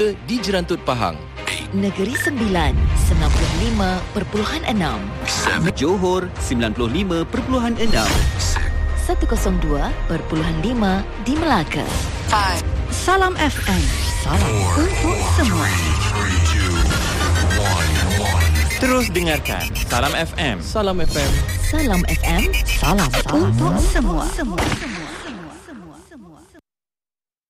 di Jerantut Pahang. Negeri Sembilan 95.6, Johor 95.6, 102.5 di Melaka. Salam FM, salam untuk semua. Terus dengarkan Salam FM. Salam FM. Salam FM, salam untuk semua.